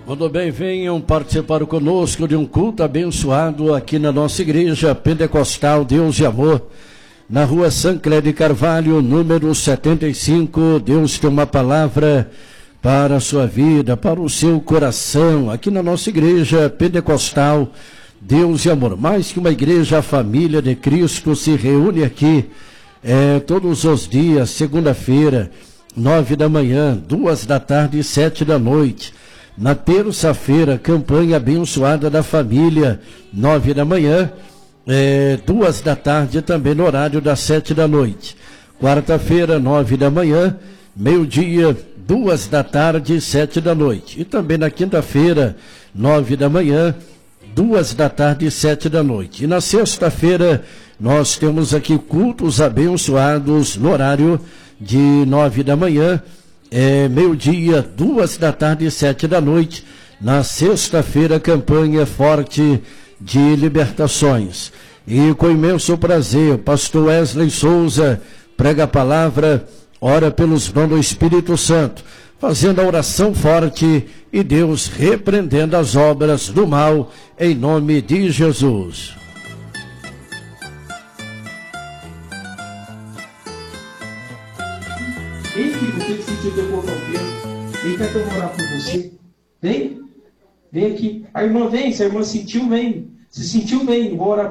Quando bem, venham participar conosco de um culto abençoado aqui na nossa igreja Pentecostal Deus e Amor, na rua Sancler de Carvalho, número 75. Deus tem uma palavra para a sua vida, para o seu coração, aqui na nossa igreja Pentecostal Deus e Amor. Mais que uma igreja, a família de Cristo se reúne aqui todos os dias, segunda-feira, 9 da manhã, 2 da tarde e 7 da noite. Na terça-feira, campanha abençoada da família, 9 da manhã, 2 da tarde, também no horário das 7 da noite. Quarta-feira, 9 da manhã, meio-dia, 2 da tarde e 7 da noite. E também na quinta-feira, 9 da manhã, 2 da tarde e 7 da noite. E na sexta-feira, nós temos aqui cultos abençoados no horário de 9 da manhã, meio-dia, 2 da tarde e 7 da noite. Na sexta-feira, campanha forte de libertações. E com imenso prazer, pastor Wesley Souza prega a palavra, ora pelos dons do Espírito Santo, fazendo a oração forte e Deus repreendendo as obras do mal, em nome de Jesus. Ei, filho, o que você sentiu depois ao Pedro? Vem cá que eu vou orar por você. Vem. Vem aqui. A irmã vem. Se a irmã sentiu, vem. Se sentiu, vem. Vou orar.